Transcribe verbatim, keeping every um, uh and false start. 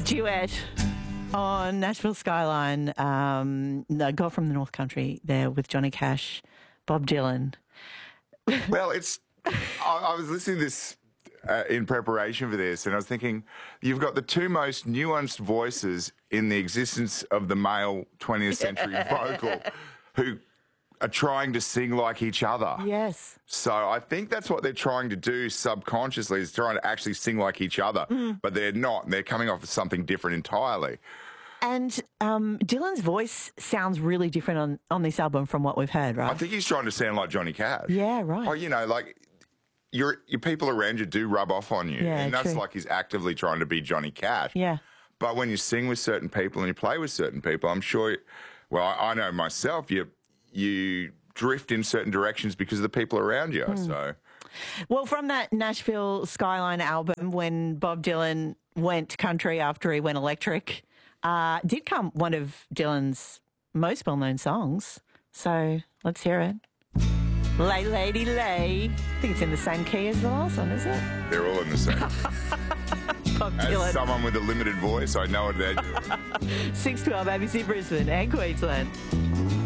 duet on Nashville Skyline, um, the girl from the North Country there with Johnny Cash, Bob Dylan. Well, it's. I, I was listening to this uh, in preparation for this, and I was thinking, you've got the two most nuanced voices in the existence of the male twentieth century vocal, who are trying to sing like each other. Yes. So I think that's what they're trying to do subconsciously, is trying to actually sing like each other, mm. but they're not. They're coming off with something different entirely. And um, Dylan's voice sounds really different on, on this album from what we've heard, right? I think he's trying to sound like Johnny Cash. Yeah, right. Oh, you know, like your your people around you do rub off on you, yeah, and that's true. like he's actively trying to be Johnny Cash. Yeah. But when you sing with certain people and you play with certain people, I'm sure. Well, I, I know myself. You you drift in certain directions because of the people around you. Mm. So. Well, from that Nashville Skyline album, when Bob Dylan went country after he went electric, uh, did come one of Dylan's most well-known songs. So let's hear it. Lay, Lady, Lay. I think it's in the same key as the last one, is it? They're all in the same. Bob As Dylan. someone with a limited voice, I know what they're doing. six twelve A B C Brisbane and Queensland.